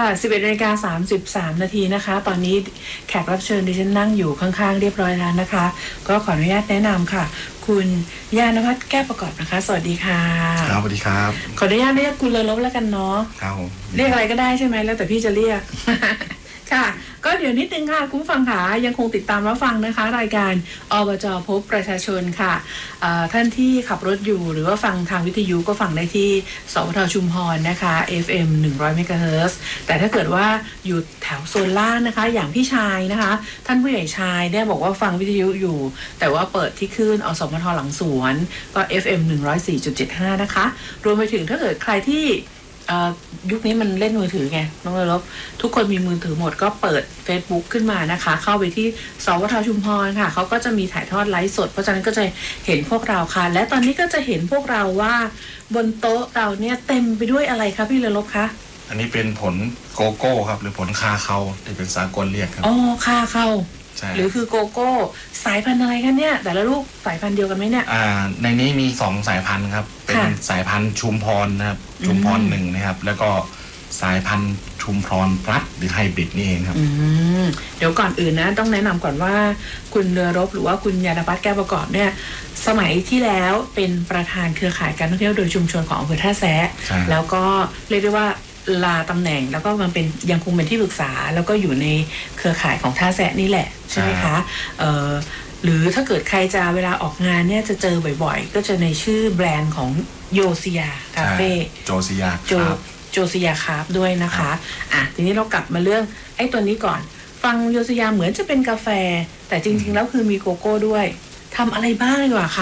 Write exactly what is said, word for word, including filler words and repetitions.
สิบเอ็ดนาฬิกาสามสิบสามนาทีนะคะตอนนี้แขกรับเชิญดิฉันนั่งอยู่ข้างๆเรียบร้อยแล้วนะคะก็ขออนุญาตแนะนำค่ะคุณยานภัทรแก้วประกอบนะคะสวัสดีค่ะครับสวัสดีครับขออนุญาตเรียกคุณเลอลบแล้วกันเนาะครับเรียกอะไรก็ได้ใช่ไหมแล้วแต่พี่จะเรียก ค่ะก็เดี๋ยวนิดนึงค่ะคุณผู้ฟังค่ะยังคงติดตามรับฟังนะคะรายการอบจ.พบประชาชนค่ะท่านที่ขับรถอยู่หรือว่าฟังทางวิทยุก็ฟังได้ที่สวทชุมพรนะคะ เอฟ เอ็ม หนึ่งร้อยเมกะเฮิรตซ์แต่ถ้าเกิดว่าอยู่แถวโซนล่างนะคะอย่างพี่ชายนะคะท่านผู้ใหญ่ชายเนี่ยบอกว่าฟังวิทยุอยู่แต่ว่าเปิดที่คลื่นอสมทหลังสวนก็ เอฟ เอ็ม หนึ่งร้อยสี่จุดเจ็ดห้านะคะรวมไปถึงถ้าเกิดใครที่ยุคนี้มันเล่นมือถือไงน้องเลบทุกคนมีมือถือหมดก็เปิด Facebook ขึ้นมานะคะเข้าไปที่สวทชุมพรค่ะเขาก็จะมีถ่ายทอดไลฟ์สดเพราะฉะนั้นก็จะเห็นพวกเราค่ะและตอนนี้ก็จะเห็นพวกเราว่าบนโต๊ะเราเนี่ยเต็มไปด้วยอะไรคะพี่เลลบคะอันนี้เป็นผลโกโก้ครับหรือผลคาเคาที่เป็นสากลเรียกครับอ๋อคาเคาหรือคือโกโก้สายพันธุ์อะไรคะเนี่ยแต่ละลูกสายพันธุ์เดียวกันไหมเนี่ยอ่าในนี้มีสองสายพันธุ์ครับเป็นสายพันธุ์ชุมพรนะครับชุมพรหนึ่งนะครับแล้วก็สายพันธุ์ชุมพรพลัดหรือไฮบริดนี่เองครับเดี๋ยวก่อนอื่นนะต้องแนะนำก่อนว่าคุณเรือรบหรือว่าคุณยานภัทรแก้วประกอบเนี่ยสมัยที่แล้วเป็นประธานเครือข่ายการท่องเที่ยวโดยชุมชนของอำเภอท่าแซะแล้วก็เรียกได้ว่าลาตำแหน่งแล้วก็มันเป็นยังคงเป็นที่ปรึกษาแล้วก็อยู่ในเครือข่ายของท่าแซะนี่แหละใช่ไหมคะเอ่อหรือถ้าเกิดใครจะเวลาออกงานเนี่ยจะเจอบ่อยๆก็จะในชื่อแบรนด์ของโยซิยาคาเฟ่โจซิยาโจโจซิยาคาฟด้วยนะคะอ่ะทีนี้เรากลับมาเรื่องไอ้ตัวนี้ก่อนฟังโยซิยาเหมือนจะเป็นกาแฟแต่จริงๆแล้วคือมีโกโก้ด้วยทำอะไรบ้างดีกว่าคะ